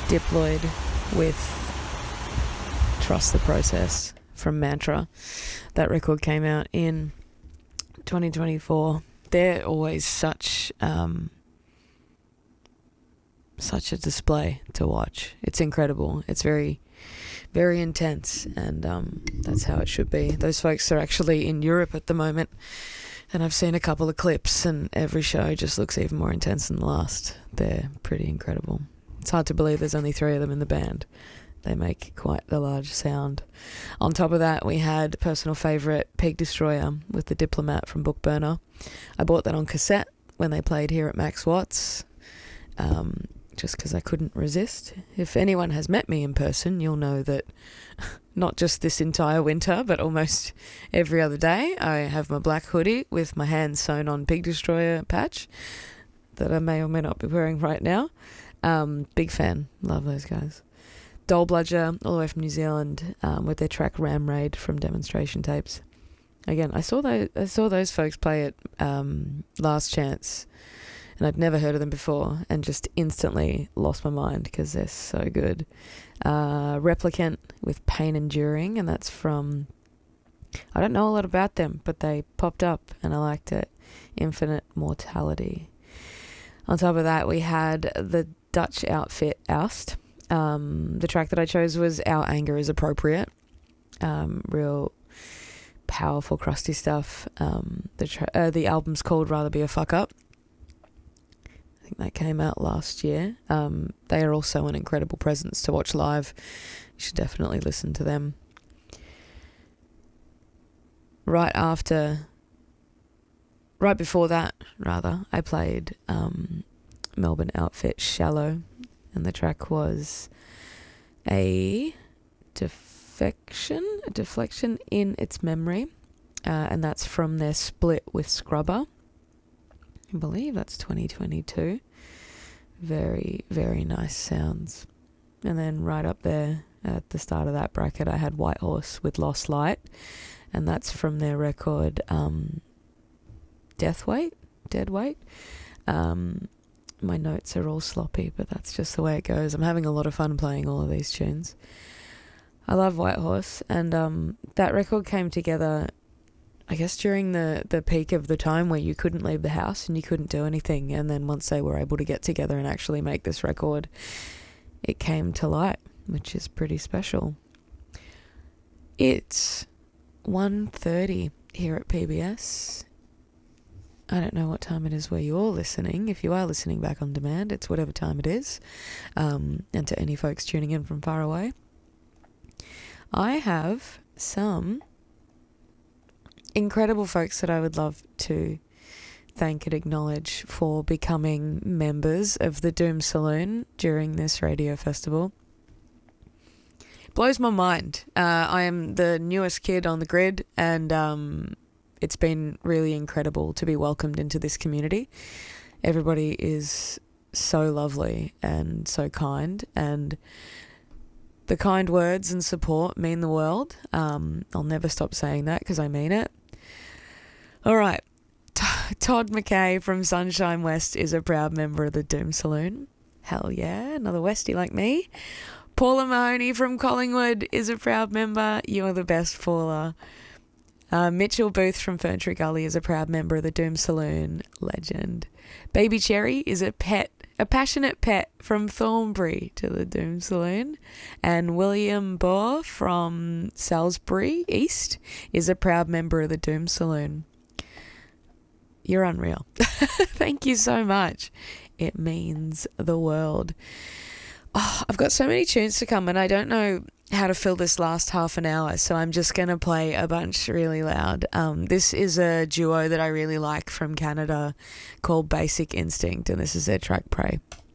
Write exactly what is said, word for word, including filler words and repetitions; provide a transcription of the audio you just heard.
Diploid with Trust the Process from Mantra. That record came out in twenty twenty-four. They're always such um, such a display to watch. It's incredible. It's very, very intense, and um, that's how it should be. Those folks are actually in Europe at the moment, and I've seen a couple of clips, and every show just looks even more intense than the last. They're pretty incredible. It's hard to believe there's only three of them in the band. They make quite the large sound. On top of that, we had personal favourite Peg Destroyer with The Diplomat from Bookburner. I bought that on cassette when they played here at Max Watts, um, just because I couldn't resist. If anyone has met me in person, you'll know that not just this entire winter, but almost every other day, I have my black hoodie with my hands sewn on Peg Destroyer patch that I may or may not be wearing right now. Um, big fan. Love those guys. Dole Bludger, all the way from New Zealand, um, with their track Ram Raid from Demonstration Tapes. Again, I saw those, I saw those folks play at um, Last Chance, and I'd never heard of them before, and just instantly lost my mind because they're so good. Uh, Replicant with Pain Enduring, and that's from, I don't know a lot about them, but they popped up and I liked it. Infinite Mortality. On top of that, we had the Dutch outfit Oust. Um, the track that I chose was Our Anger is Appropriate. Um, real powerful, crusty stuff. Um, the tra- uh, the album's called Rather Be a Fuck Up. I think that came out last year. Um, they are also an incredible presence to watch live. You should definitely listen to them. Right after, right before that, rather, I played um, Melbourne outfit Shallow. And the track was a defection, a deflection in its memory. Uh, and that's from their split with Scrubber. I believe that's twenty twenty-two. Very, very nice sounds. And then right up there at the start of that bracket, I had White Horse with Lost Light. And that's from their record um, Death Weight, Dead Weight. Um... My notes are all sloppy, but that's just the way it goes. I'm having a lot of fun playing all of these tunes. I love White Horse, and um, that record came together, I guess, during the, the peak of the time where you couldn't leave the house and you couldn't do anything, and then once they were able to get together and actually make this record, it came to light, which is pretty special. It's one thirty here at P B S. I don't know what time it is where you're listening. If you are listening back on demand, it's whatever time it is. Um, and to any folks tuning in from far away, I have some incredible folks that I would love to thank and acknowledge for becoming members of the Doom Saloon during this radio festival. It blows my mind. Uh, I am the newest kid on the grid, and um, it's been really incredible to be welcomed into this community. Everybody is so lovely and so kind, and the kind words and support mean the world. Um, I'll never stop saying that because I mean it. All right. T- Todd McKay from Sunshine West is a proud member of the Doom Saloon. Hell yeah, another Westie like me. Paula Mahoney from Collingwood is a proud member. You're the best, Paula. Uh, Mitchell Booth from Ferntree Gully is a proud member of the Doom Saloon. Legend. Baby Cherry is a pet, a passionate pet from Thornbury to the Doom Saloon. And William Bohr from Salisbury East is a proud member of the Doom Saloon. You're unreal. Thank you so much. It means the world. Oh, I've got so many tunes to come, and I don't know how to fill this last half an hour, so I'm just going to play a bunch really loud. Um, this is a duo that I really like from Canada called Basic Instinct, and this is their track Prey.